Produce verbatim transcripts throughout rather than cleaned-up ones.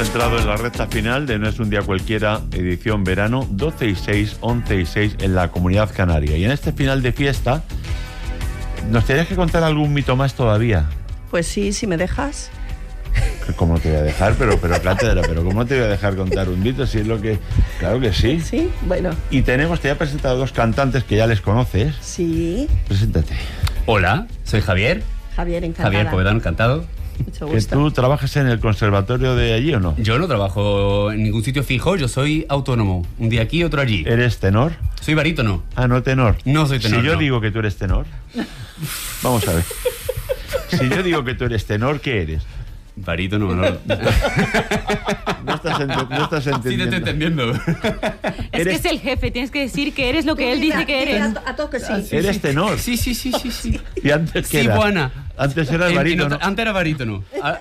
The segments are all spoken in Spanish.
entrado en la recta final de No es un día cualquiera, edición verano, doce y seis, once y seis en la Comunidad Canaria. Y en este final de fiesta, ¿nos tendrías que contar algún mito más todavía? Pues sí, si me dejas. ¿Cómo te voy a dejar? Pero, pero cátedra, pero ¿cómo te voy a dejar contar un mito? Si es lo que... Claro que sí. Sí, bueno. Y tenemos, te he presentado dos cantantes que ya les conoces. Sí. Preséntate. Hola, soy Javier. Javier, encantada. Javier Povedano, encantado. Mucho ¿Que gusto. tú trabajas en el conservatorio de allí o no? Yo no trabajo en ningún sitio fijo, yo soy autónomo. Un día aquí, otro allí. ¿Eres tenor? Soy barítono. Ah, no tenor. No soy tenor, Si yo no. digo que tú eres tenor, vamos a ver. Si yo digo que tú eres tenor, ¿qué eres? Barítono, no. No estás, ent- no estás Sí, te entendiendo. estoy entendiendo. Es que es el jefe, tienes que decir que eres lo que él dice que eres. A, a toque sí. Eres tenor. Sí, sí, sí, sí, sí. ¿Y antes qué Sí, era? buena. Antes era el En- en barítono. otra- Antes era barítono. Ah,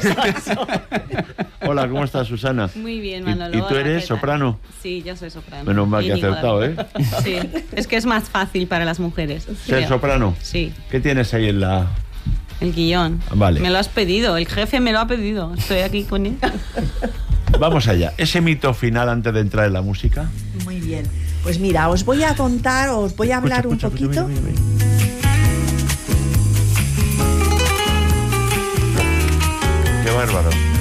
Hola, ¿cómo estás, Susana? Muy bien, ¿Y- Manolo. ¿Y, tú Hola, eres ¿qué tal? soprano? Sí, yo soy soprano. Menos mal que Y he Íñigo acertado, también. ¿eh? Sí, es que es más fácil para las mujeres. Ser creo. soprano. Sí, ¿Qué tienes ahí en la...? el guión. Vale. Me lo has pedido, el jefe me lo ha pedido. Estoy aquí con él. Vamos allá. Ese mito final antes de entrar en la música. Muy bien. Pues mira, os voy a contar, os voy a hablar Escucha, un escucha, poquito. escucha, mira, mira, mira. Qué bárbaro.